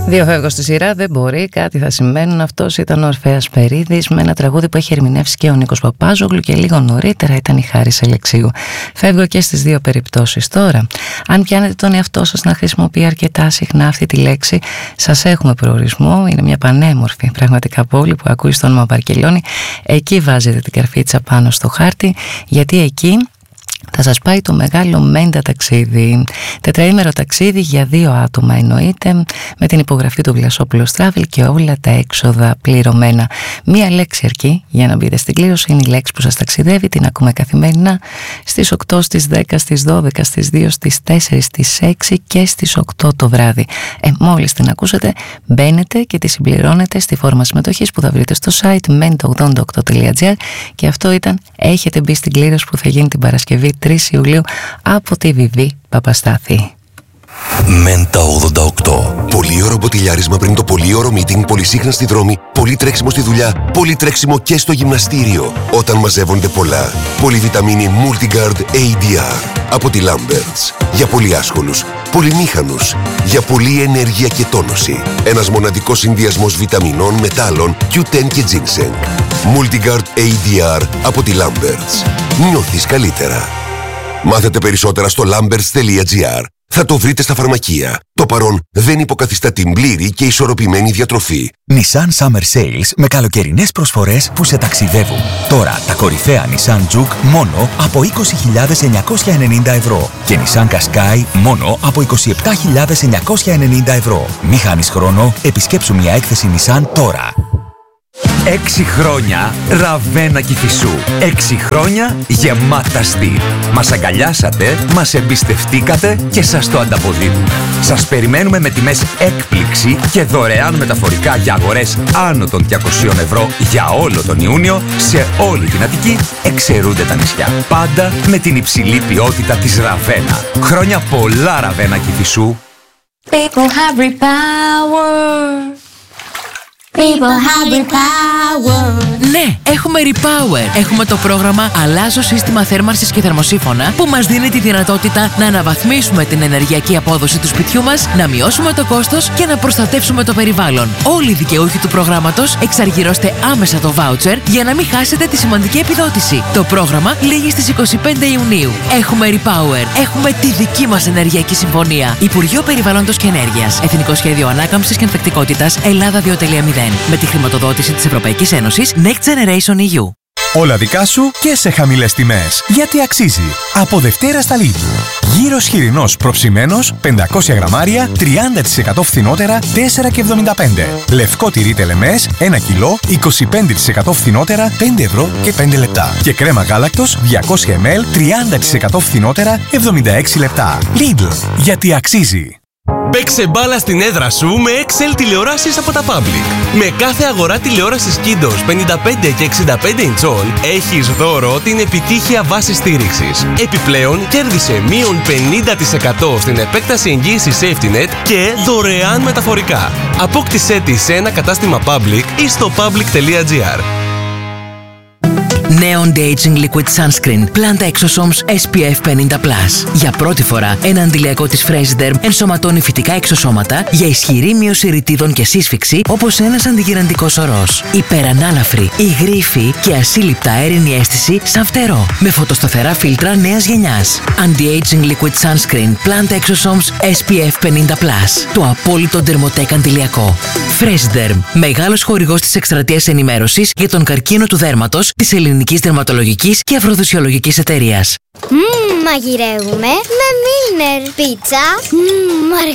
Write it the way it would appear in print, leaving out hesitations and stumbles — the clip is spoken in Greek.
Δύο φεύγω στη σειρά, δεν μπορεί, κάτι θα συμβαίνουν. Αυτός ήταν ο Ορφέας Περίδης με ένα τραγούδι που έχει ερμηνεύσει και ο Νίκος Παπάζογλου και λίγο νωρίτερα ήταν η Χάρης Αλεξίου. Φεύγω και στις δύο περιπτώσεις. Τώρα, αν πιάνετε τον εαυτό σας να χρησιμοποιεί αρκετά συχνά αυτή τη λέξη, σας έχουμε προορισμό. Είναι μια πανέμορφη πραγματικά πόλη που ακούει στο όνομα Βαρκελόνη. Εκεί βάζετε την καρφίτσα πάνω στο χάρτη, γιατί εκεί θα σας πάει το μεγάλο Μέντα ταξίδι. Τετραήμερο ταξίδι για 2 άτομα εννοείται, με την υπογραφή του Βλασόπουλος Travel και όλα τα έξοδα πληρωμένα. Μία λέξη αρκεί για να μπείτε στην κλήρωση, είναι η λέξη που σας ταξιδεύει, την ακούμε καθημερινά στις 8, στις 10, στις 12, στις 2, στις 4, στις 6 και στις 8 το βράδυ. Μόλις την ακούσετε, μπαίνετε και τη συμπληρώνετε στη φόρμα συμμετοχής που θα βρείτε στο site menta88.gr και αυτό ήταν «Έχετε μπει στην κλήρωση» που θα γίνει την Παρασκευή 3 Ιουλίου από τη Βιβί Παπαστάθη. Μέντα 88. Πολύωρο μποτιλιάρισμα πριν το πολύωρο meeting, πολυσύχναστη δρόμη, πολύ τρέξιμο στη δουλειά, πολύ τρέξιμο και στο γυμναστήριο. Όταν μαζεύονται πολλά. Πολυβιταμίνη Multigard ADR από τη Lamberts. Για πολύ άσχολους, πολυμήχανους, για πολλή ενέργεια και τόνωση. Ένας μοναδικός συνδυασμός βιταμινών, μετάλλων, Q10 και ginseng. Multigard ADR από τη Lamberts. Νιώθεις καλύτερα. Μάθετε περισσότερα στο lamberts.gr. Θα το βρείτε στα φαρμακεία. Το παρόν δεν υποκαθιστά την πλήρη και ισορροπημένη διατροφή. Nissan Summer Sales με καλοκαιρινές προσφορές που σε ταξιδεύουν. Τώρα τα κορυφαία Nissan Juke μόνο από 20.990 ευρώ και Nissan Qashqai μόνο από 27.990 ευρώ. Μη χάνεις χρόνο, επισκέψου μια έκθεση Nissan τώρα. 6 χρόνια Ραβένα Κηφισού. 6 χρόνια γεμάτα στυλ. Μας αγκαλιάσατε, μας εμπιστευτήκατε και σας το ανταποδίδουμε. Σας περιμένουμε με τιμές έκπληξη και δωρεάν μεταφορικά για αγορές άνω των 200 ευρώ για όλο τον Ιούνιο σε όλη την Αττική, εξαιρούνται τα νησιά. Πάντα με την υψηλή ποιότητα της Ραβένα. Χρόνια πολλά Ραβένα Κηφισού. People have repower. People have repower. Ναι, έχουμε Repower. Έχουμε το πρόγραμμα Αλλάζω σύστημα θέρμανσης και θερμοσύφωνα που μας δίνει τη δυνατότητα να αναβαθμίσουμε την ενεργειακή απόδοση του σπιτιού μας, να μειώσουμε το κόστος και να προστατεύσουμε το περιβάλλον. Όλοι οι δικαιούχοι του προγράμματος εξαργυρώστε άμεσα το voucher για να μην χάσετε τη σημαντική επιδότηση. Το πρόγραμμα λήγει στις 25 Ιουνίου. Έχουμε Repower. Έχουμε τη δική μας ενεργειακή συμφωνία. Υπουργείο Περιβάλλοντος και Ενέργειας. Εθνικό Σχέδιο Ανάκαμψης και Ανθεκτικότητας Ελλάδα 2.0. Με τη χρηματοδότηση της Ευρωπαϊκής Ένωσης Next Generation EU. Όλα δικά σου και σε χαμηλές τιμές. Γιατί αξίζει. Από Δευτέρα στα Lidl. Γύρος χοιρινός προψημένος 500 γραμμάρια 30% φθηνότερα 4,75. Λευκό τυρί τελεμές 1 κιλό 25% φθηνότερα 5 ευρώ και 5 λεπτά. Και κρέμα γάλακτος 200 ml 30% φθηνότερα 76 λεπτά. Lidl. Γιατί αξίζει. Παίξε μπάλα στην έδρα σου με Excel τηλεοράσεις από τα Public. Με κάθε αγορά τηλεόρασης Kiddos 55 και 65 ιντσών έχεις δώρο την επιτύχεια βάση στήριξης. Επιπλέον κέρδισε μείον 50% στην επέκταση εγγύησης SafetyNet και δωρεάν μεταφορικά. Απόκτησέ τη σε ένα κατάστημα Public ή στο public.gr. Neon Aging Liquid Sunscreen Planta Exosomes SPF 50+. Για πρώτη φορά, ένα αντιλιακό της Freshderm ενσωματώνει φυτικά εξωσώματα για ισχυρή μείωση ρητίδων και σύσφυξη όπως ένας αντιγυραντικός ορός. Υπερανάλαφρη, υγρήφη και ασύλληπτα αέρινη αίσθηση σαν φτερό. Με φωτοσταθερά φίλτρα νέας γενιάς. Anti-Aging Liquid Sunscreen Planta Exosomes SPF 50+. Το απόλυτο ντερμοτέκ αντιλιακό. Freshderm. Μεγάλος χορηγός της εκστρατείας ενημέρωσης για τον καρκίνο του δέρματος της Ελληνικής Δερματολογικής και Αφροδισιολογικής Εταιρείας. Μαγειρεύουμε με Milner. Πίτσα.